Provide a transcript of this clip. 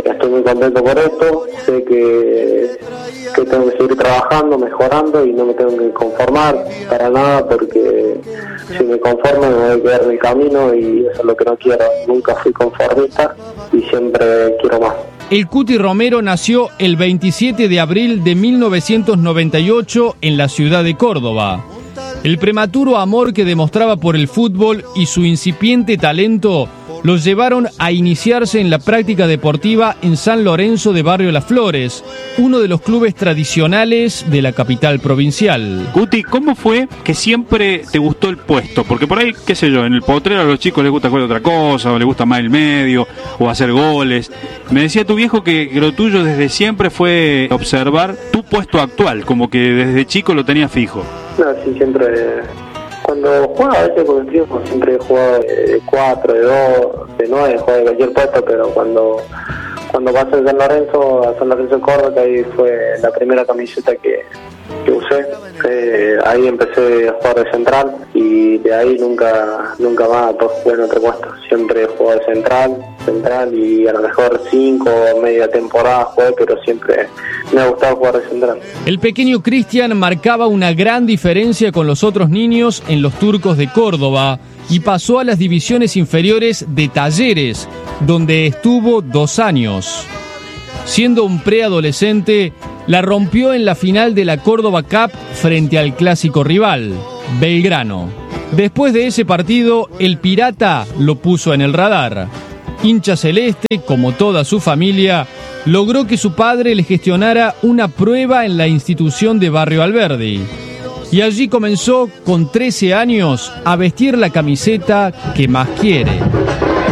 estoy muy contento por esto, sé que tengo que seguir trabajando, mejorando y no me tengo que conformar para nada, porque si me conformo me voy a quedar en el camino y eso es lo que no quiero. Nunca fui conformista y siempre quiero más. El Cuti Romero nació el 27 de abril de 1998 en la ciudad de Córdoba. El prematuro amor que demostraba por el fútbol y su incipiente talento los llevaron a iniciarse en la práctica deportiva en San Lorenzo de Barrio Las Flores, uno de los clubes tradicionales de la capital provincial. Cuti, ¿cómo fue que siempre te gustó el puesto? Porque por ahí, qué sé yo, en el potrero a los chicos les gusta jugar otra cosa, o les gusta más el medio, o hacer goles. Me decía tu viejo que lo tuyo desde siempre fue observar tu puesto actual, como que desde chico lo tenías fijo. No, sí, siempre. Cuando jugaba a veces con el triunfo, siempre he jugado de 4, de 2, de 9, jugaba de cualquier puesto, pero cuando pasé de San Lorenzo Córdoba, ahí fue la primera camiseta que usé. Ahí empecé a jugar de central y de ahí nunca más jugué en otro puesto. Siempre jugué de central y a lo mejor 5 o media temporada jugué, pero siempre me ha gustado jugar de central. El pequeño Cristian marcaba una gran diferencia con los otros niños en los Turcos de Córdoba y pasó a las divisiones inferiores de Talleres, donde estuvo 2 años. Siendo un preadolescente, la rompió en la final de la Córdoba Cup frente al clásico rival, Belgrano. Después de ese partido, el Pirata lo puso en el radar. Hincha celeste, como toda su familia, logró que su padre le gestionara una prueba en la institución de Barrio Alberdi. Y allí comenzó, con 13 años, a vestir la camiseta que más quiere.